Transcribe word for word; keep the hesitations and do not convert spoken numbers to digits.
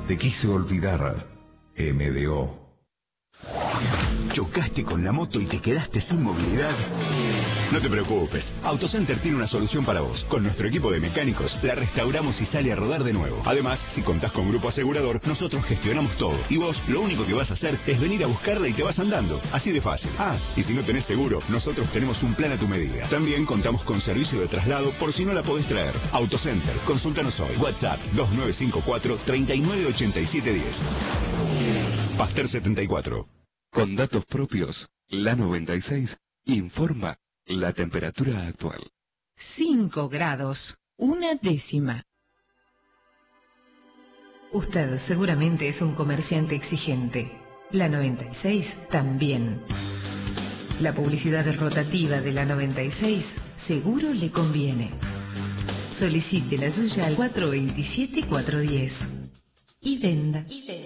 Te quise olvidar, M D O. ¿Chocaste con la moto y te quedaste sin movilidad? No te preocupes, AutoCenter tiene una solución para vos. Con nuestro equipo de mecánicos la restauramos y sale a rodar de nuevo. Además, si contás con grupo asegurador, nosotros gestionamos todo. Y vos lo único que vas a hacer es venir a buscarla y te vas andando. Así de fácil. Ah, y si no tenés seguro, nosotros tenemos un plan a tu medida. También contamos con servicio de traslado por si no la podés traer. AutoCenter, consúltanos hoy. WhatsApp dos nueve cinco cuatro, tres nueve ocho siete uno cero. Pasteur setenta y cuatro. Con datos propios, la noventa y seis informa la temperatura actual. cinco grados, una décima. Usted seguramente es un comerciante exigente. La noventa y seis también. La publicidad rotativa de la noventa y seis seguro le conviene. Solicite la suya al cuatro dos siete cuatro uno cero y venda. Y venda.